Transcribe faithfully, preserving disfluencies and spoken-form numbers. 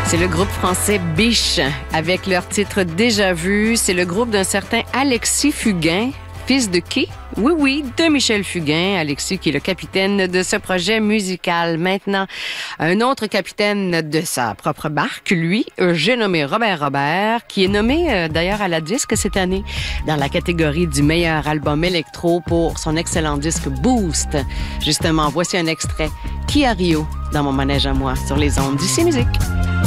C'est le groupe français Biche avec leur titre Déjà vu. C'est le groupe d'un certain Alexis Fugain, fils de qui? Oui, oui, de Michel Fugain. Alexis qui est le capitaine de ce projet musical. Maintenant, un autre capitaine de sa propre barque, lui, j'ai nommé Robert Robert, qui est nommé euh, d'ailleurs à la disque cette année dans la catégorie du meilleur album électro pour son excellent disque Boost. Justement, voici un extrait. Kia Rio dans mon manège à moi sur les ondes d'I C Musique.